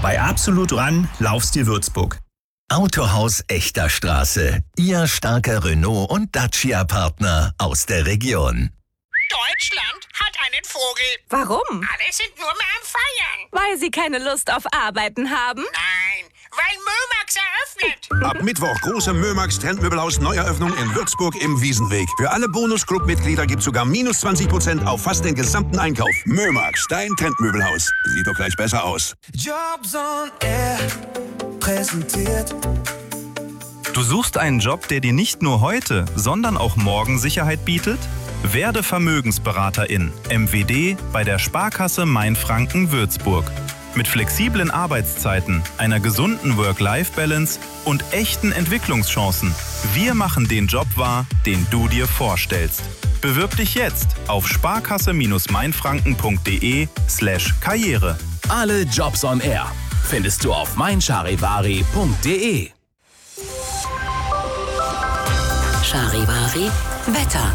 Bei Absolut ran laufst dir Würzburg. Autohaus Echter Straße. Ihr starker Renault- und Dacia-Partner aus der Region. Deutschland hat einen Vogel. Warum? Alle sind nur mehr am Feiern. Weil sie keine Lust auf Arbeiten haben? Nein, weil Mömax eröffnet. Ab Mittwoch große Mömax Trendmöbelhaus Neueröffnung in Würzburg im Wiesenweg. Für alle Bonus-Club-Mitglieder gibt's sogar minus 20% auf fast den gesamten Einkauf. Mömax, dein Trendmöbelhaus. Sieht doch gleich besser aus. Jobs on Air präsentiert. Du suchst einen Job, der dir nicht nur heute, sondern auch morgen Sicherheit bietet? Werde Vermögensberaterin, MWD, bei der Sparkasse Mainfranken Würzburg. Mit flexiblen Arbeitszeiten, einer gesunden Work-Life-Balance und echten Entwicklungschancen. Wir machen den Job wahr, den du dir vorstellst. Bewirb dich jetzt auf sparkasse-mainfranken.de/Karriere. Alle Jobs on Air findest du auf meincharivari.de. Charivari Wetter.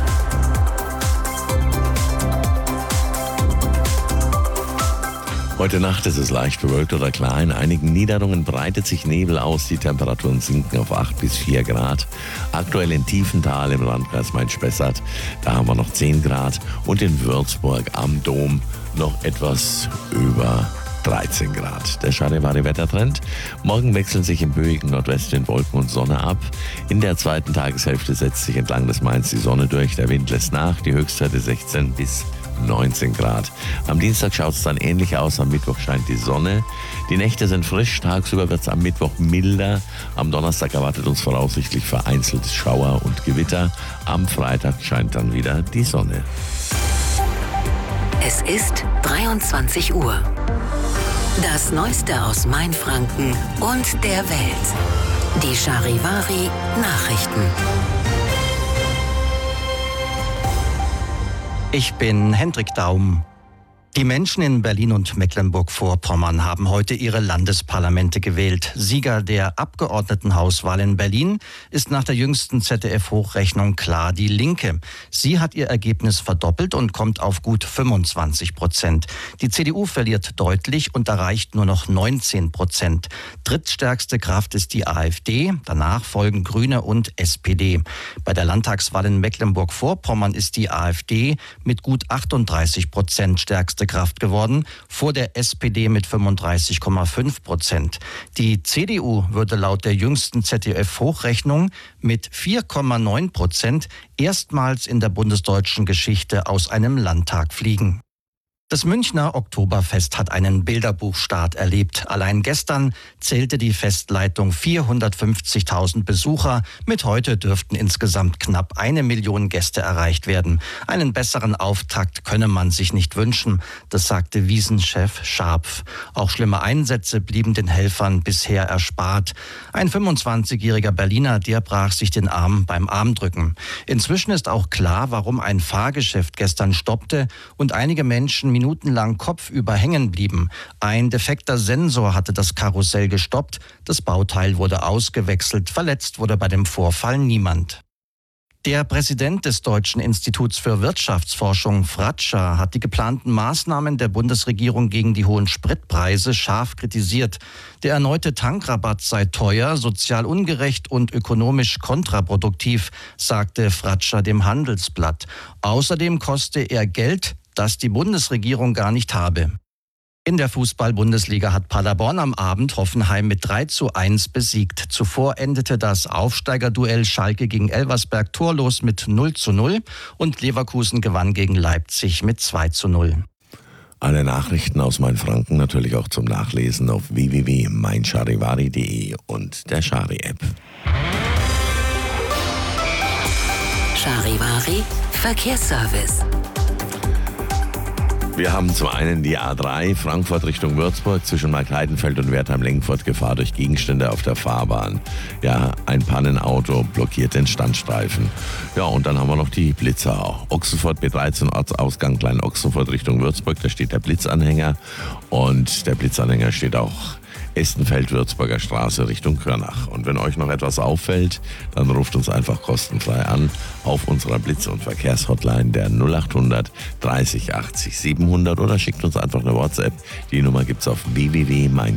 Heute Nacht ist es leicht bewölkt oder klar. In einigen Niederungen breitet sich Nebel aus. Die Temperaturen sinken auf 8 bis 4 Grad. Aktuell in Tiefenthal im Landkreis Main-Spessart, da haben wir noch 10 Grad. Und in Würzburg am Dom noch etwas über 13 Grad. Der Charivari-Wettertrend. Morgen wechseln sich im böigen Nordwestwind Wolken und Sonne ab. In der zweiten Tageshälfte setzt sich entlang des Mains die Sonne durch. Der Wind lässt nach. Die Höchstwerte 16 bis 19 Grad. Am Dienstag schaut es dann ähnlich aus. Am Mittwoch scheint die Sonne. Die Nächte sind frisch. Tagsüber wird es am Mittwoch milder. Am Donnerstag erwartet uns voraussichtlich vereinzelt Schauer und Gewitter. Am Freitag scheint dann wieder die Sonne. Es ist 23 Uhr. Das Neueste aus Mainfranken und der Welt. Die Charivari Nachrichten. Ich bin Hendrik Daum. Die Menschen in Berlin und Mecklenburg-Vorpommern haben heute ihre Landesparlamente gewählt. Sieger der Abgeordnetenhauswahl in Berlin ist nach der jüngsten ZDF-Hochrechnung klar die Linke. Sie hat ihr Ergebnis verdoppelt und kommt auf gut 25%. Die CDU verliert deutlich und erreicht nur noch 19%. Drittstärkste Kraft ist die AfD, danach folgen Grüne und SPD. Bei der Landtagswahl in Mecklenburg-Vorpommern ist die AfD mit gut 38% stärkste Kraft geworden, vor der SPD mit 35,5%. Die CDU würde laut der jüngsten ZDF-Hochrechnung mit 4,9% erstmals in der bundesdeutschen Geschichte aus einem Landtag fliegen. Das Münchner Oktoberfest hat einen Bilderbuchstart erlebt. Allein gestern zählte die Festleitung 450.000 Besucher. Mit heute dürften insgesamt knapp 1 Million Gäste erreicht werden. Einen besseren Auftakt könne man sich nicht wünschen, das sagte Wiesenchef Scharpf. Auch schlimme Einsätze blieben den Helfern bisher erspart. Ein 25-jähriger Berliner, der brach sich den Arm beim Armdrücken. Inzwischen ist auch klar, warum ein Fahrgeschäft gestern stoppte und einige Menschen minutenlang kopfüber hängen blieben. Ein defekter Sensor hatte das Karussell gestoppt. Das Bauteil wurde ausgewechselt. Verletzt wurde bei dem Vorfall niemand. Der Präsident des Deutschen Instituts für Wirtschaftsforschung, Fratscher, hat die geplanten Maßnahmen der Bundesregierung gegen die hohen Spritpreise scharf kritisiert. Der erneute Tankrabatt sei teuer, sozial ungerecht und ökonomisch kontraproduktiv, sagte Fratscher dem Handelsblatt. Außerdem koste er Geld, das die Bundesregierung gar nicht habe. In der Fußball-Bundesliga hat Paderborn am Abend Hoffenheim mit 3:1 besiegt. Zuvor endete das Aufsteigerduell Schalke gegen Elversberg torlos mit 0:0 und Leverkusen gewann gegen Leipzig mit 2:0. Alle Nachrichten aus Mainfranken natürlich auch zum Nachlesen auf www.meincharivari.de und der Chari-App. Charivari Verkehrsservice. Wir haben zum einen die A3 Frankfurt Richtung Würzburg zwischen Markheidenfeld und Wertheim-Lengfurt Gefahr durch Gegenstände auf der Fahrbahn. Ja, ein Pannenauto blockiert den Standstreifen. Ja, und dann haben wir noch die Blitzer. Ochsenfurt B13 Ortsausgang Klein Ochsenfurt Richtung Würzburg, da steht der Blitzanhänger und der Blitzanhänger steht auch Estenfeld-Würzburger Straße Richtung Körnach. Und wenn euch noch etwas auffällt, dann ruft uns einfach kostenfrei an auf unserer Blitz- und Verkehrshotline der 0800 30 80 700 oder schickt uns einfach eine WhatsApp. Die Nummer gibt's auf www.mein